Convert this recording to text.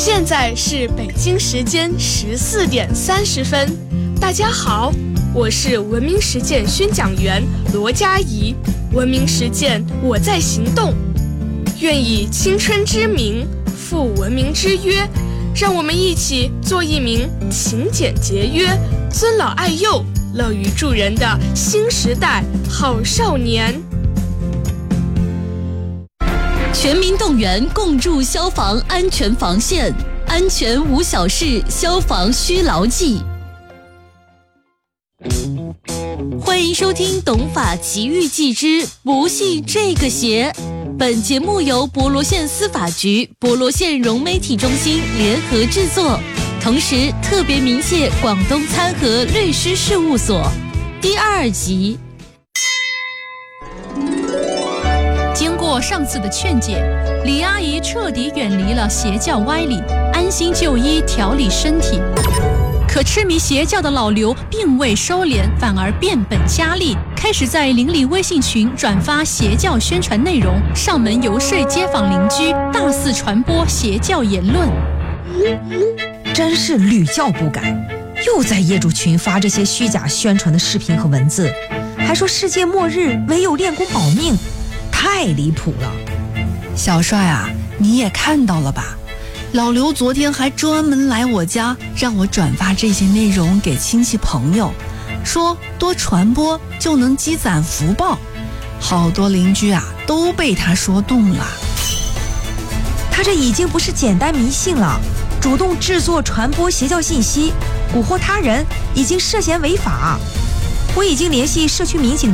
现在是北京时间14点30分。大家好，我是文明实践宣讲员罗佳怡。文明实践，我在行动。愿以青春之名负文明之约，让我们一起做一名勤俭节约、尊老爱幼、乐于助人的新时代好少年。 全民动员，共筑消防安全防线，安全无小事，消防需牢记。欢迎收听《懂法奇遇记之不信这个邪》。本节目由博罗县司法局、博罗县融媒体中心联合制作，同时特别鸣谢广东参合律师事务所。第2集。 经过上次的劝解，李阿姨彻底远离了邪教歪理，安心就医调理身体。可痴迷邪教的老刘并未收敛，反而变本加厉，开始在邻里微信群转发邪教宣传内容，上门游说街坊邻居，大肆传播邪教言论。 真是屡教不改，又在业主群发这些虚假宣传的视频和文字，还说世界末日唯有练功保命，太离谱了。 小帅啊，你也看到了吧？老刘昨天还专门来我家，让我转发这些内容给亲戚朋友，说多传播就能积攒福报。好多邻居啊都被他说动了。 他这已经不是简单迷信了，主动制作传播邪教信息，蛊惑他人，已经涉嫌违法。我已经联系社区民警